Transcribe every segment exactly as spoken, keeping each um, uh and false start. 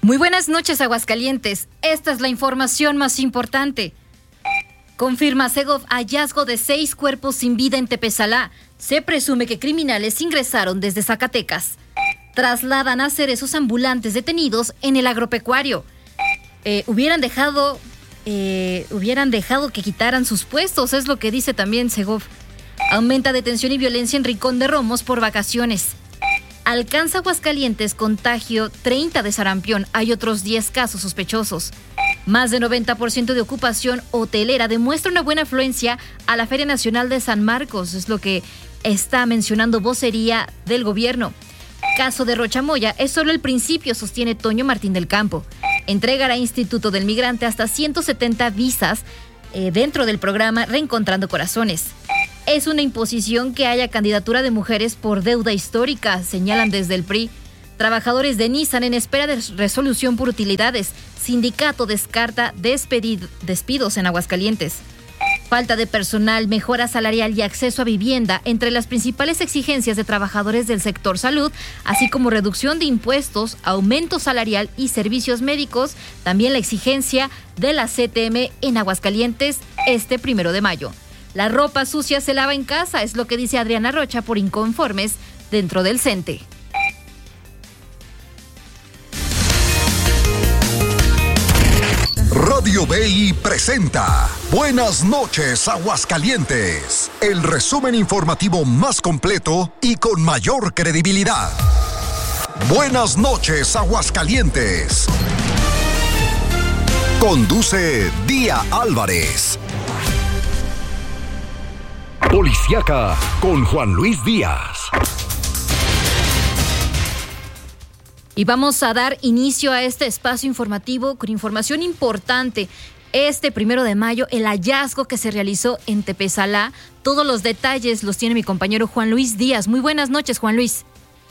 Muy buenas noches, Aguascalientes. Esta es la información más importante. Confirma Segov hallazgo de seis cuerpos sin vida en Tepezalá. Se presume que criminales ingresaron desde Zacatecas. Trasladan a cerezos ambulantes detenidos en el agropecuario. Eh, hubieran dejado, eh, hubieran dejado que quitaran sus puestos, es lo que dice también Segov. Aumenta detención y violencia en Rincón de Romos por vacaciones. Alcanza Aguascalientes contagio treinta de sarampión. Hay otros diez casos sospechosos. Más de noventa por ciento de ocupación hotelera demuestra una buena afluencia a la Feria Nacional de San Marcos. Es lo que está mencionando vocería del gobierno. Caso de Rochamoya es solo el principio, sostiene Toño Martín del Campo. Entregará Instituto del Migrante hasta ciento setenta visas eh, dentro del programa Reencontrando Corazones. Es una imposición que haya candidatura de mujeres por deuda histórica, señalan desde el P R I. Trabajadores de Nissan en espera de resolución por utilidades. Sindicato descarta despedid- despidos en Aguascalientes. Falta de personal, mejora salarial y acceso a vivienda entre las principales exigencias de trabajadores del sector salud, así como reducción de impuestos, aumento salarial y servicios médicos. También la exigencia de la C T M en Aguascalientes este primero de mayo. La ropa sucia se lava en casa, es lo que dice Adriana Rocha por inconformes dentro del CENTE. Radio B I presenta Buenas noches, Aguascalientes, el resumen informativo más completo y con mayor credibilidad. Buenas noches, Aguascalientes. Conduce Día Álvarez. Policiaca con Juan Luis Díaz. Y vamos a dar inicio a este espacio informativo con información importante. Este primero de mayo, el hallazgo que se realizó en Tepezalá. Todos los detalles los tiene mi compañero Juan Luis Díaz. Muy buenas noches, Juan Luis.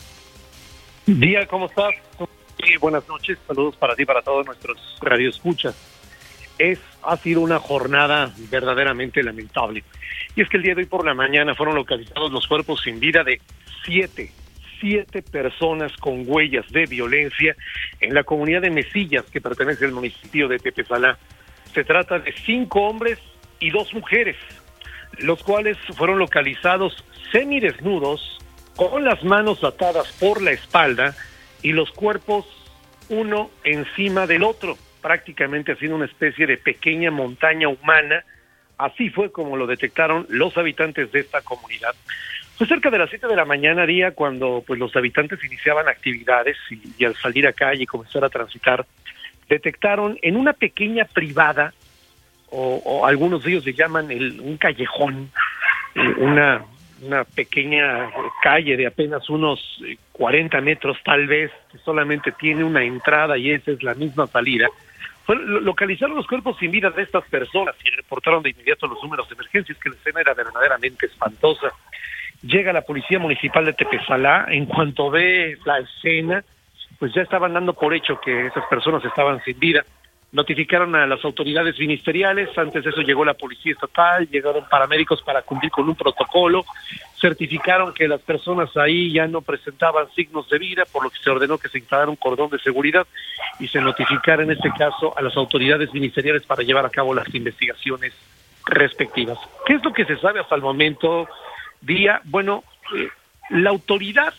Día, ¿cómo estás? Sí, buenas noches, saludos para ti, para todos nuestros radioescuchas. Es, ha sido una jornada verdaderamente lamentable. Y es que el día de hoy por la mañana fueron localizados los cuerpos sin vida de siete, siete personas con huellas de violencia en la comunidad de Mesillas, que pertenece al municipio de Tepezalá. Se trata de cinco hombres y dos mujeres, los cuales fueron localizados semidesnudos, con las manos atadas por la espalda y los cuerpos uno encima del otro, prácticamente haciendo una especie de pequeña montaña humana. Así fue como lo detectaron los habitantes de esta comunidad. Fue cerca de las siete de la mañana, día, cuando pues los habitantes iniciaban actividades y, y al salir a calle y comenzar a transitar, detectaron en una pequeña privada, o, o algunos de ellos le llaman el, un callejón, eh, una, una pequeña calle de apenas unos eh, cuarenta metros tal vez, que solamente tiene una entrada y esa es la misma salida. Fue, localizaron los cuerpos sin vida de estas personas y reportaron de inmediato los números de emergencias, que la escena era verdaderamente espantosa. Llega la policía municipal de Tepezalá. En cuanto ve la escena, pues ya estaban dando por hecho que esas personas estaban sin vida. Notificaron a las autoridades ministeriales. Antes de eso llegó la policía estatal, llegaron paramédicos para cumplir con un protocolo, certificaron que las personas ahí ya no presentaban signos de vida, por lo que se ordenó que se instalara un cordón de seguridad y se notificara en este caso a las autoridades ministeriales para llevar a cabo las investigaciones respectivas. ¿Qué es lo que se sabe hasta el momento, Día? Bueno, eh, la autoridad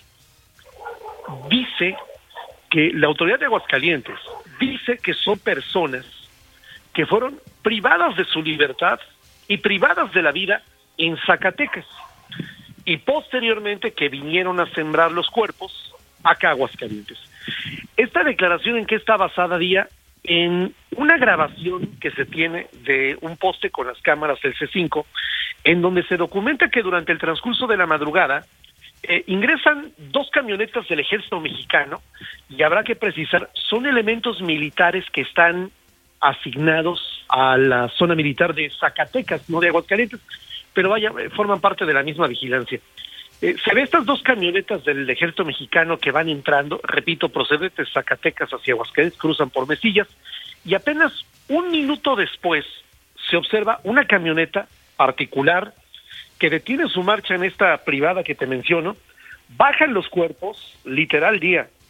dice que la autoridad de Aguascalientes dice que son personas que fueron privadas de su libertad y privadas de la vida en Zacatecas y posteriormente que vinieron a sembrar los cuerpos acá a Aguascalientes. Esta declaración, ¿en qué está basada, Día? En una grabación que se tiene de un poste con las cámaras del C cinco, en donde se documenta que durante el transcurso de la madrugada Eh, ingresan dos camionetas del ejército mexicano, y habrá que precisar, son elementos militares que están asignados a la zona militar de Zacatecas, no de Aguascalientes, pero vaya, forman parte de la misma vigilancia. Eh, se ve estas dos camionetas del ejército mexicano que van entrando, repito, procedentes de Zacatecas hacia Aguascalientes, cruzan por Mesillas, y apenas un minuto después se observa una camioneta particular que detiene su marcha en esta privada que te menciono, bajan los cuerpos, literal, Día,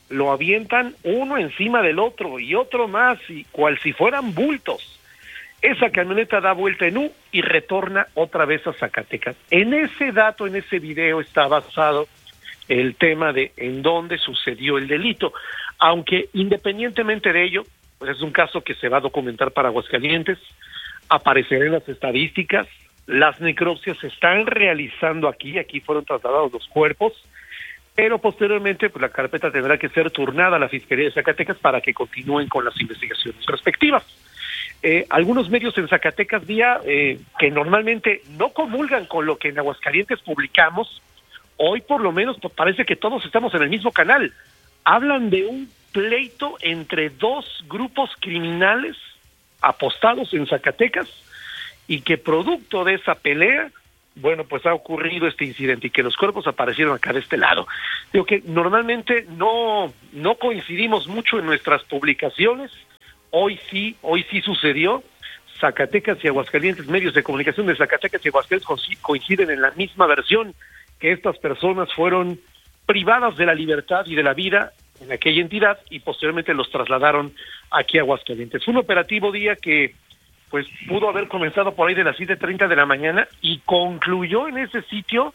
lo avientan uno encima del otro y otro más, y cual si fueran bultos. Esa camioneta da vuelta en U y retorna otra vez a Zacatecas. En ese dato, en ese video está basado el tema de en dónde sucedió el delito, aunque independientemente de ello, pues es un caso que se va a documentar para Aguascalientes, aparecerá en las estadísticas, las necropsias se están realizando aquí, aquí fueron trasladados los cuerpos, pero posteriormente pues la carpeta tendrá que ser turnada a la Fiscalía de Zacatecas para que continúen con las investigaciones respectivas. Eh, algunos medios en Zacatecas día eh, que normalmente no comulgan con lo que en Aguascalientes publicamos, hoy por lo menos pues, parece que todos estamos en el mismo canal. Hablan de un pleito entre dos grupos criminales apostados en Zacatecas y que producto de esa pelea, bueno, pues ha ocurrido este incidente y que los cuerpos aparecieron acá de este lado. Digo que normalmente no, no coincidimos mucho en nuestras publicaciones. Hoy sí, hoy sí sucedió. Zacatecas y Aguascalientes, medios de comunicación de Zacatecas y Aguascalientes coinciden en la misma versión, que estas personas fueron privadas de la libertad y de la vida en aquella entidad y posteriormente los trasladaron aquí a Aguascalientes. Fue un operativo día que pues pudo haber comenzado por ahí de las siete treinta de la mañana y concluyó en ese sitio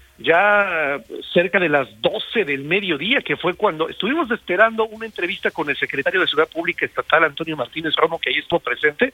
ya cerca de las doce del mediodía, que fue cuando estuvimos esperando una entrevista con el secretario de Seguridad Pública Estatal, Antonio Martínez Romo, que ahí estuvo presente,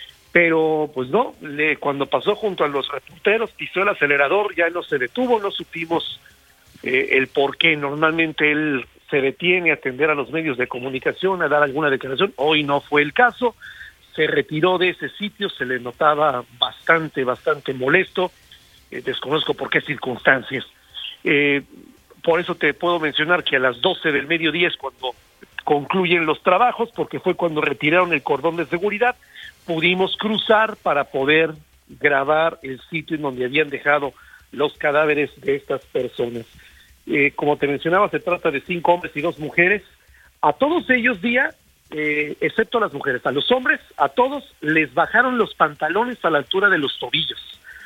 pero pues no, le, cuando pasó junto a los reporteros, pisó el acelerador, ya no se detuvo, no supimos eh, el por qué. Normalmente él se detiene a atender a los medios de comunicación, a dar alguna declaración, hoy no fue el caso, se retiró de ese sitio, se le notaba bastante, bastante molesto. Eh, desconozco por qué circunstancias. Eh, por eso te puedo mencionar que a las doce del mediodía es cuando concluyen los trabajos, porque fue cuando retiraron el cordón de seguridad, pudimos cruzar para poder grabar el sitio en donde habían dejado los cadáveres de estas personas. Eh, como te mencionaba, se trata de cinco hombres y dos mujeres. A todos ellos, día, eh, excepto a las mujeres, a los hombres, a todos les bajaron los pantalones a la altura de los tobillos.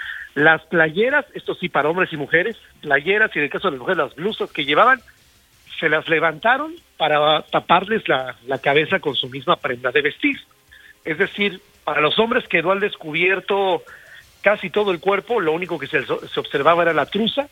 Las playeras, esto sí para hombres y mujeres, playeras y en el caso de las mujeres las blusas que llevaban, se las levantaron para taparles la, la cabeza con su misma prenda de vestir. Es decir, para los hombres quedó al descubierto casi todo el cuerpo, lo único que se, se observaba era la truza.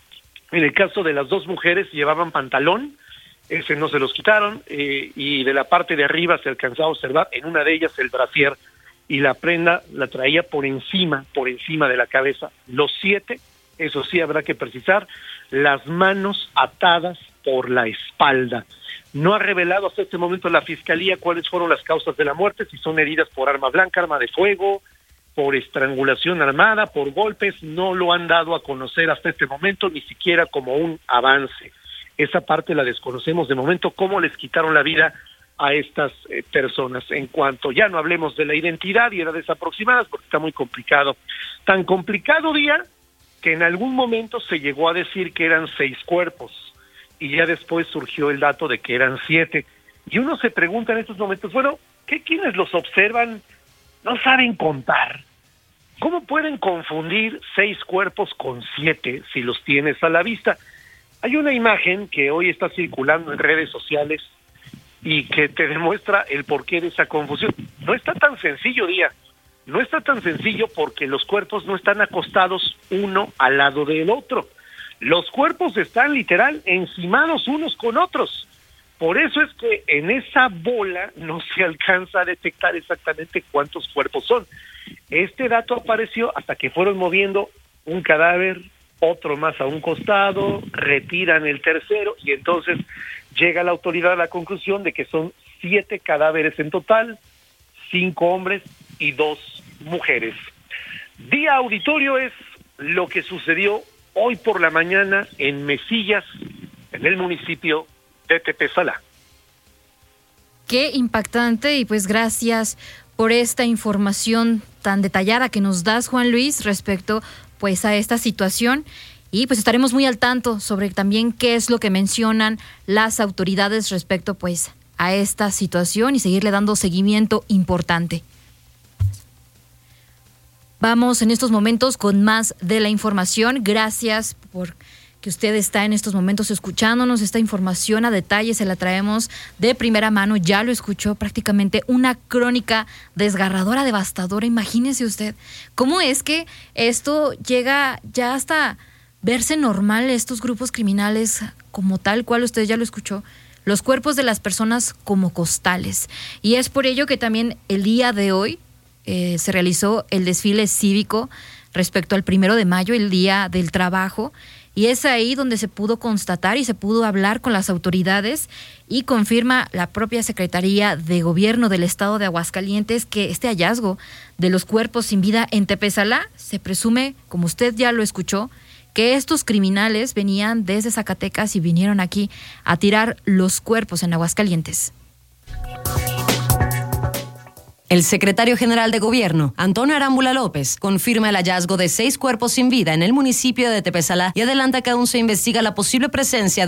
En el caso de las dos mujeres llevaban pantalón, ese no se los quitaron, eh, y de la parte de arriba se alcanzaba a observar en una de ellas el brasier, y la prenda la traía por encima, por encima de la cabeza. Los siete, eso sí habrá que precisar, las manos atadas por la espalda. No ha revelado hasta este momento la Fiscalía cuáles fueron las causas de la muerte, si son heridas por arma blanca, arma de fuego, por estrangulación armada, por golpes, no lo han dado a conocer hasta este momento, ni siquiera como un avance. Esa parte la desconocemos de momento, cómo les quitaron la vida a estas eh, personas. En cuanto ya no hablemos de la identidad y edades aproximadas, porque está muy complicado. Tan complicado, día, que en algún momento se llegó a decir que eran seis cuerpos, y ya después surgió el dato de que eran siete. Y uno se pregunta en estos momentos, bueno, ¿qué quienes los observan no saben contar? ¿Cómo pueden confundir seis cuerpos con siete si los tienes a la vista? Hay una imagen que hoy está circulando en redes sociales y que te demuestra el porqué de esa confusión. No está tan sencillo, día. No está tan sencillo porque los cuerpos no están acostados uno al lado del otro. Los cuerpos están literal encimados unos con otros. Por eso es que en esa bola no se alcanza a detectar exactamente cuántos cuerpos son. Este dato apareció hasta que fueron moviendo un cadáver, otro más a un costado, retiran el tercero y entonces llega la autoridad a la conclusión de que son siete cadáveres en total, cinco hombres y dos mujeres. Día auditorio es lo que sucedió hoy por la mañana en Mesillas, en el municipio de Tepesalá. Qué impactante, y pues gracias por esta información tan detallada que nos das, Juan Luis, respecto pues a esta situación. Y pues estaremos muy al tanto sobre también qué es lo que mencionan las autoridades respecto pues a esta situación y seguirle dando seguimiento importante. Vamos en estos momentos con más de la información. Gracias por que usted está en estos momentos escuchándonos. Esta información a detalle se la traemos de primera mano. Ya lo escuchó, prácticamente una crónica desgarradora, devastadora. Imagínese usted cómo es que esto llega ya hasta verse normal, estos grupos criminales como tal cual usted ya lo escuchó, los cuerpos de las personas como costales. Y es por ello que también el día de hoy eh, se realizó el desfile cívico respecto al primero de mayo, el Día del Trabajo. Y es ahí donde se pudo constatar y se pudo hablar con las autoridades, y confirma la propia Secretaría de Gobierno del Estado de Aguascalientes que este hallazgo de los cuerpos sin vida en Tepesalá se presume, como usted ya lo escuchó, que estos criminales venían desde Zacatecas y vinieron aquí a tirar los cuerpos en Aguascalientes. El secretario general de Gobierno, Antonio Arámbula López, confirma el hallazgo de seis cuerpos sin vida en el municipio de Tepesalá y adelanta que aún se investiga la posible presencia de